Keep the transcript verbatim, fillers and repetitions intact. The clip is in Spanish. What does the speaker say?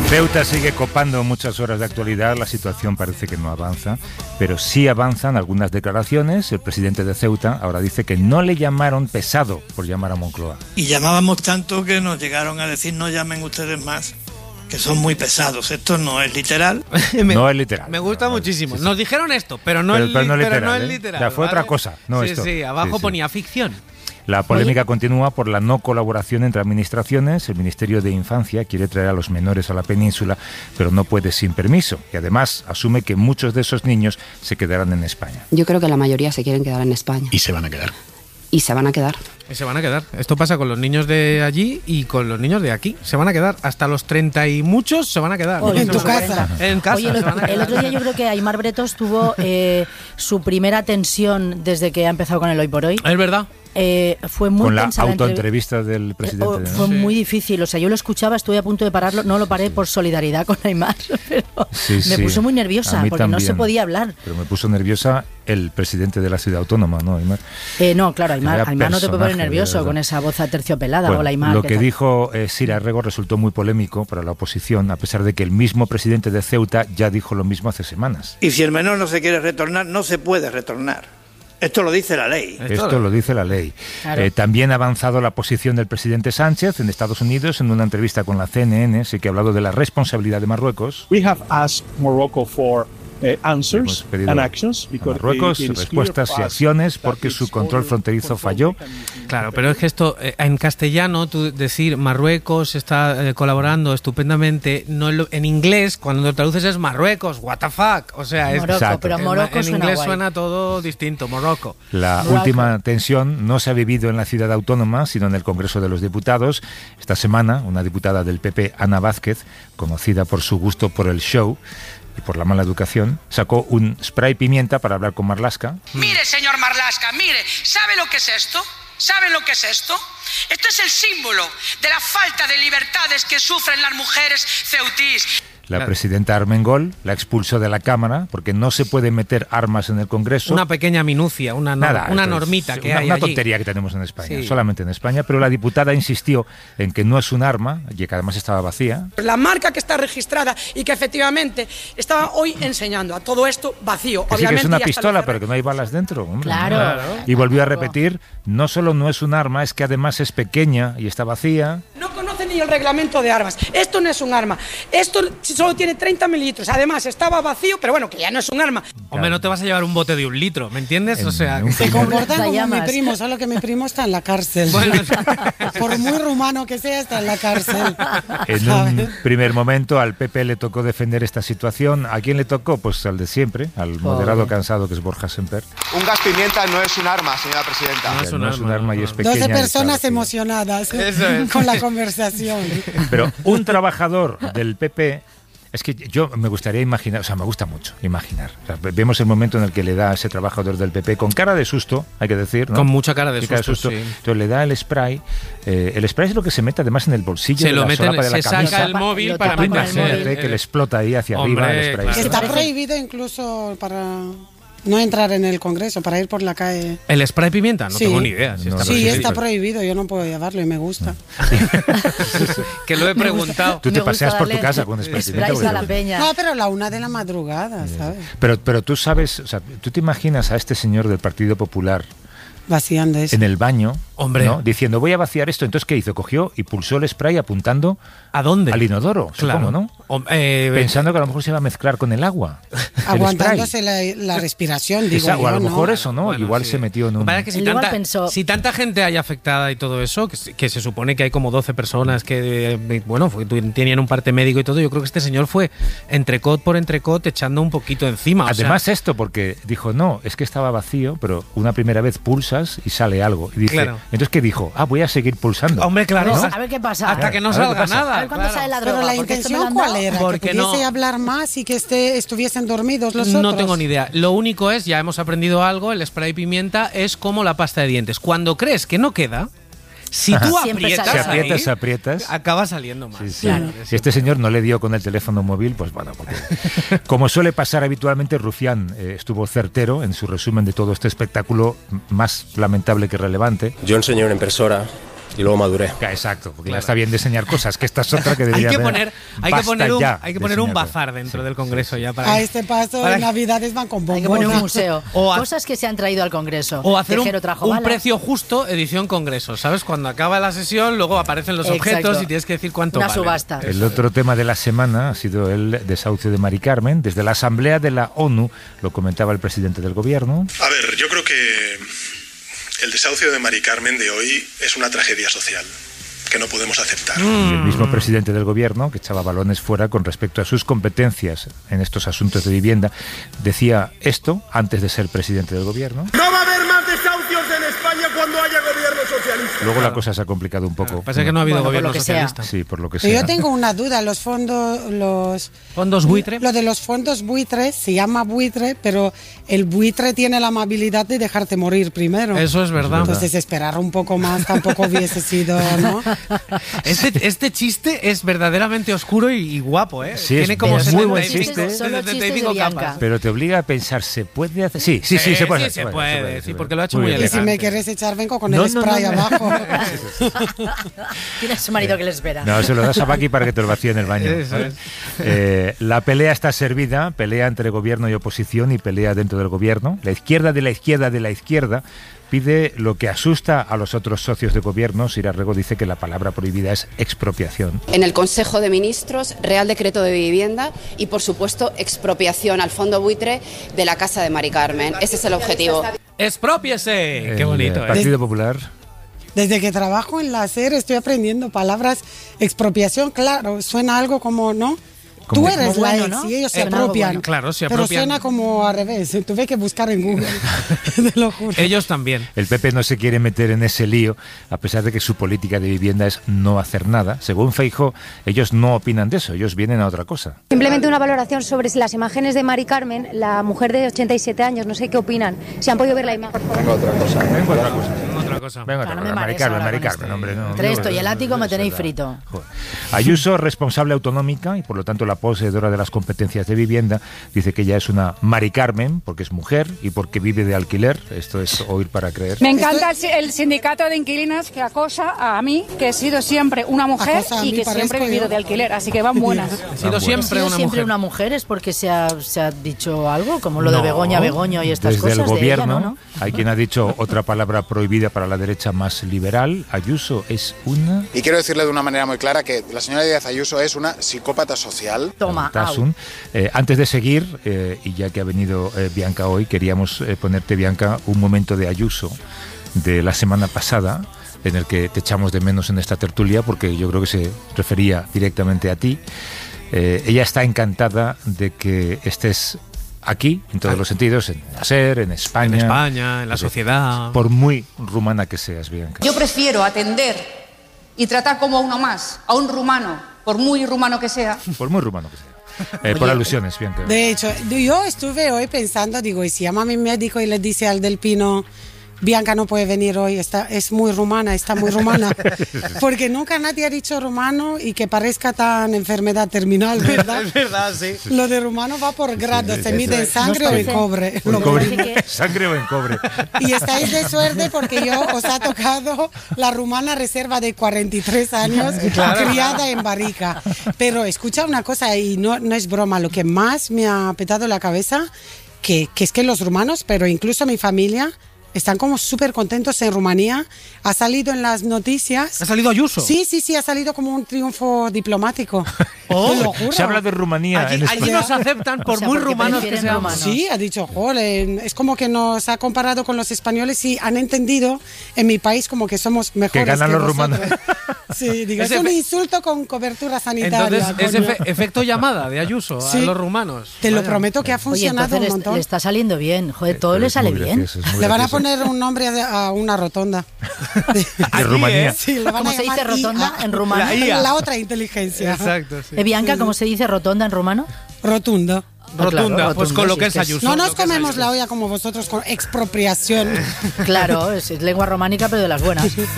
Ceuta sigue copando muchas horas de actualidad, la situación parece que no avanza, pero sí avanzan algunas declaraciones. El presidente de Ceuta ahora dice que no le llamaron pesado por llamar a Moncloa. Y llamábamos tanto que nos llegaron a decir no llamen ustedes más, que son muy pesados. Esto no es literal. me, no es literal. Me gusta no, muchísimo. Sí, sí. Nos dijeron esto, pero no, pero, es, pero no literal. Pero no ¿eh? es literal. Ya fue ¿vale? otra cosa. No sí, esto. sí, abajo sí, ponía sí. ficción. La polémica continúa por la no colaboración entre administraciones. El Ministerio de Infancia quiere traer a los menores a la península, pero no puede sin permiso. Y además asume que muchos de esos niños se quedarán en España. Yo creo que la mayoría se quieren quedar en España. Y se van a quedar. Y se van a quedar. Y se van a quedar. Esto pasa con los niños de allí y con los niños de aquí. Se van a quedar. Hasta los treinta y muchos se van a quedar. O en tu casa. En casa. Oye, el, otro, el otro día yo creo que Aimar Bretos tuvo eh, su primera tensión desde que ha empezado con el Hoy por Hoy. Es verdad. Eh, fue muy con la tensa autoentrevista del presidente. Eh, ¿no? fue Sí. muy difícil, o sea, yo lo escuchaba, estuve a punto de pararlo, no lo paré por solidaridad con Aimar, pero Sí, me sí. puso muy A nerviosa mí porque no se también. podía hablar. Pero me puso nerviosa el presidente de la ciudad autónoma, ¿no, Aimar? Eh, no, claro, Aimar, Vaya Aimar no te puede poner personaje, nervioso de verdad. con esa voz aterciopelada. Bueno, Hola, Aimar. lo ¿qué que tal? dijo eh, Sira Rego resultó muy polémico para la oposición, a pesar de que el mismo presidente de Ceuta ya dijo lo mismo hace semanas. Y si el menor no se quiere retornar, no se puede retornar. Esto lo dice la ley. Esto Esto lo dice la ley. Claro. Eh, también ha avanzado la posición del presidente Sánchez en Estados Unidos en una entrevista con la C N N, sí que ha hablado de la responsabilidad de Marruecos. We have asked Morocco for uh, answers Hemos pedido and actions a because Marruecos it is respuestas clear y for us acciones that porque its su control border fronterizo control falló. mechanism- Claro, pero es que esto, eh, en castellano, tú decir Marruecos está eh, colaborando estupendamente, no en, lo- en inglés, cuando lo traduces es Marruecos, what the fuck, o sea, es... Morocco, Exacto. pero en, Morocco en suena inglés guay. suena todo distinto, Morocco. La Morocco. última tensión no se ha vivido en la ciudad autónoma, sino en el Congreso de los Diputados. Esta semana, una diputada del P P, Ana Vázquez, conocida por su gusto por el show y por la mala educación, sacó un spray pimienta para hablar con Marlaska. Mire, señor Marlaska, mire, ¿sabe lo que es esto? ¿Saben lo que es esto? Esto es el símbolo de la falta de libertades que sufren las mujeres ceutís. La Claro. presidenta Armengol la expulsó de la Cámara porque no se pueden meter armas en el Congreso. Una pequeña minucia, una, no- Nada, una esto es normita que una, hay una allí. tontería que tenemos en España, Sí. solamente en España, pero la diputada insistió en que no es un arma y que además estaba vacía. La marca que está registrada y que efectivamente estaba hoy enseñando a todo esto vacío. Que sí que Obviamente es una ya está pistola, la pero que no hay balas dentro. Hombre, Claro. ¿no? Claro. Y volvió a repetir, no solo no es un arma, es que además es pequeña y está vacía. No conoce ni el reglamento de armas. Esto no es un arma. Esto solo tiene treinta mililitros. Además, estaba vacío, pero bueno, que ya no es un arma. Hombre, no te vas a llevar un bote de un litro, ¿me entiendes? En O sea, un Se primer- comporta como mi Mi primo. primo, solo que mi primo está en la cárcel. Bueno, Por muy rumano que sea, está en la cárcel. En un primer momento al P P le tocó defender esta situación. ¿A quién le tocó? Pues al de siempre, al moderado cansado que es Borja Semper. Un gas pimienta no es un arma, señora presidenta. No es un no es un arma, arma y no. es pequeña. doce y está personas vacía. emocionadas Eso es. con la conversación. Pero un trabajador del P P, es que yo me gustaría imaginar, o sea, me gusta mucho imaginar. O sea, vemos el momento en el que le da a ese trabajador del P P con cara de susto, hay que decir, ¿no? Con mucha cara de Sí, cara susto, sí. Entonces le da el spray. Eh, el spray es lo que se mete además en el bolsillo Se de lo la mete, solapa de la se saca camisa. el móvil Lo para tapa con el meterse. móvil. Imagínate que le explota ahí hacia Hombre, arriba el spray. claro. Está parece- prohibido incluso para no entrar en el Congreso, para ir por la calle. ¿El spray pimienta? No Sí. tengo ni idea. Si No, está pero Sí, sí, está pero- prohibido, yo no puedo llevarlo y me gusta. que lo he preguntado. Tú te Me gusta paseas por tu darle casa con spray pimienta, sprays a la porque- peña. No, pero a la una de la madrugada, ¿sabes? pero, pero tú sabes, o sea, tú te imaginas a este señor del Partido Popular Vaciando eso. en el baño, Hombre. ¿no? Diciendo, voy a vaciar esto. Entonces, ¿qué hizo? Cogió y pulsó el spray apuntando ¿A dónde? al inodoro, Claro. supongo, ¿no? Hom- eh, Pensando que a lo mejor se iba a mezclar con el agua. el Aguantándose spray. la, la respiración, digo Esa- o a lo yo, ¿no? mejor eso, ¿no? Bueno, Igual sí. se metió en Lo un... que pasa es que si, Él igual tanta, pensó- si tanta gente hay afectada y todo eso, que, se- que se supone que hay como doce personas que, eh, bueno, fue- tu- tenían un parte médico y todo, yo creo que este señor fue entrecot por entrecot echando un poquito encima. o sea, Además esto, porque dijo, no, es que estaba vacío, pero una primera vez pulsas y sale algo. Y dice, Claro. entonces, ¿qué dijo? Ah, voy a seguir pulsando. hombre, claro. A ver, a ver qué pasa. Hasta que no A ver qué salga pasa. nada. A ver cuándo claro. sale la droga. Pero la porque esto me intención lo han cuál dado. era, que Porque pudiese no- hablar más y que esté, estuviesen dormidos los otros. No tengo ni idea. Lo único es, ya hemos aprendido algo, el spray pimienta es como la pasta de dientes. Cuando crees que no queda, si tú Siempre aprietas, sale. Si aprietas, ahí, aprietas. acaba saliendo más. Sí, sí. Claro. Si este señor no le dio con el teléfono móvil, pues bueno, porque como suele pasar habitualmente, Rufián eh, estuvo certero en su resumen de todo este espectáculo, m- más lamentable que relevante. Yo enseñé una impresora y luego maduré. Exacto, porque claro. ya está bien de enseñar cosas, que esta es otra que debería hay que haber. poner Hay que poner un, hay que poner un bazar dentro sí, del Congreso sí. ya para... A este paso, para... en Navidades van con bombonas. Hay que poner un museo. O a... Cosas que se han traído al Congreso. O hacer un, un precio justo, edición Congreso, ¿sabes? Cuando acaba la sesión, luego aparecen los Exacto. objetos y tienes que decir cuánto Una vale. subasta. El otro tema de la semana ha sido el desahucio de Mari Carmen. Desde la Asamblea de la ONU lo comentaba el presidente del Gobierno. A ver, yo creo que el desahucio de Mari Carmen de hoy es una tragedia social que no podemos aceptar. Mm. El mismo presidente del Gobierno, que echaba balones fuera con respecto a sus competencias en estos asuntos de vivienda, decía esto antes de ser presidente del Gobierno. No va a haber más desahucios en España cuando haya gobierno socialista. Luego claro. la cosa se ha complicado un poco. Claro, pasa que no ha habido bueno, gobierno socialista. Sí, por lo que sea. sea. Yo tengo una duda, los fondos, los fondos buitre. Lo de los fondos buitres se llama buitre, pero el buitre tiene la amabilidad de dejarte morir primero. Eso es verdad. Entonces esperar un poco más tampoco hubiese sido, ¿no? Este, este chiste es verdaderamente oscuro y, y guapo, ¿eh? Sí, tiene es como muy buen chiste. setenta y cinco capas. Pero te obliga a pensar, ¿se puede hacer? Sí, sí, sí, sí se puede. Sí, se puede, puede, se puede sí, porque lo ha hecho muy, muy elegante. Y si me quieres echar, vengo con no, el spray no, no, abajo. Tiene a su marido que le espera. No, se lo das a Paqui para que te lo vacíe en el baño. ¿Vale? Eh, la pelea está servida, pelea entre gobierno y oposición y pelea dentro del gobierno. La izquierda de la izquierda de la izquierda pide lo que asusta a los otros socios de gobierno. Sira Rego dice que la palabra prohibida es expropiación. En el Consejo de Ministros, Real Decreto de Vivienda y, por supuesto, expropiación al fondo buitre de la casa de Mari Carmen. Ese es el objetivo. ¡Expropiese! ¡Qué bonito! El Partido ¿eh? Popular. Desde que trabajo en la SER estoy aprendiendo palabras. Expropiación, claro, suena algo como, ¿no? Tú eres la bueno, ex ¿no? y ellos se apropian. Bueno. Claro, se apropian. Pero suena como al revés. Tuve que buscar en Google. Te lo juro. Ellos también. El P P no se quiere meter en ese lío, a pesar de que su política de vivienda es no hacer nada. Según Feijóo, ellos no opinan de eso, ellos vienen a otra cosa. Simplemente una valoración sobre las imágenes de Mari Carmen, la mujer de ochenta y siete años, no sé qué opinan. Si han podido ver la imagen. Venga, otra cosa. Venga, otra cosa. Otra cosa. Venga, otra cosa. Mari Carmen, Mari Carmen, hombre. No, Entre no, esto no, y el ático no, me no, tenéis no, frito. Joder. Ayuso, responsable autonómica y por lo tanto la poseedora de las competencias de vivienda, dice que ella es una Mari Carmen porque es mujer y porque vive de alquiler. Esto es oír para creer. Me encanta el sindicato de inquilinas que acosa a mí, que he sido siempre una mujer y que siempre he vivido yo. de alquiler, así que van buenas. He sido siempre, una, siempre mujer. una mujer. ¿Es porque se ha, se ha dicho algo? Como lo no, de Begoña, Begoño y estas desde cosas. Desde el gobierno de ella, ¿no? hay quien ha dicho otra palabra prohibida para la derecha más liberal. Ayuso es una... Y quiero decirle de una manera muy clara que la señora Díaz Ayuso es una psicópata social. Toma, eh, Antes de seguir, eh, y ya que ha venido eh, Bianca hoy, queríamos eh, ponerte, Bianca, un momento de Ayuso de la semana pasada, en el que te echamos de menos en esta tertulia, porque yo creo que se refería directamente a ti. Eh, ella está encantada de que estés aquí, en todos los sentidos, en la SER, en España. En España, en la sociedad. Por muy rumana que seas, Bianca. Yo prefiero atender y tratar como a uno más, a un rumano, por muy rumano que sea. Por muy rumano que sea. Eh, por alusiones, Bianca. De hecho, yo estuve hoy pensando, digo, y si llama a mi médico y le dice al del Pino, Bianca no puede venir hoy, está, es muy rumana, está muy rumana. Porque nunca nadie ha dicho rumano y que parezca tan enfermedad terminal, ¿verdad? Es verdad, sí. Lo de rumano va por grados, sí, se mide en sangre no o en cobre. En cobre. Sangre o en cobre. Y estáis de suerte porque yo os ha tocado la rumana reserva de cuarenta y tres años, claro, criada claro. en Barrica. Pero escucha una cosa, y no, no es broma, lo que más me ha petado la cabeza, que, que es que los rumanos, pero incluso mi familia, están como súper contentos en Rumanía. Ha salido en las noticias. ¿Ha salido Ayuso? Sí, sí, sí, ha salido como un triunfo diplomático. Oh, te lo juro. Se habla de Rumanía. Allí, en allí nos aceptan por o sea, muy rumanos que seamos. Sí, ha dicho, joder, es como que nos ha comparado con los españoles y han entendido en mi país como que somos mejores que ganan que los rumanos. Sí, digo, es, es un insulto con cobertura sanitaria. Entonces, es efe efecto llamada de Ayuso sí, a los rumanos. Te Vaya. lo prometo que ha funcionado Oye, un montón. Le está saliendo bien, joder, todo le sale bien. Le van a poner un nombre a una rotonda. De, de Rumanía. Sí, le van ¿Cómo a se dice rotonda I A. en rumano? La, la otra inteligencia. Exacto, sí. ¿Eh, Bianca, cómo se dice rotonda en rumano? Rotundo. Rotunda, no, claro, pues con lo que es Ayuso. No nos comemos Ayuso. la olla como vosotros con expropiación. Claro, es lengua románica pero de las buenas.